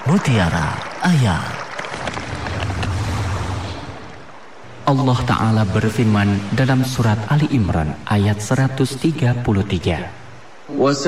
Mutiara Ayat. Allah Ta'ala berfirman dalam surat Ali Imran ayat 133.